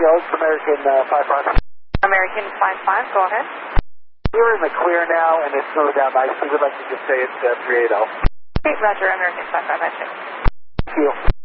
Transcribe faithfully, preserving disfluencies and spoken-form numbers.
Ghost, American uh, five five. American five five, go ahead. We're in the clear now, and it's moving down nicely. We'd like to just say it's uh, three eighty. Okay, Roger, American five five, I check. Thank you.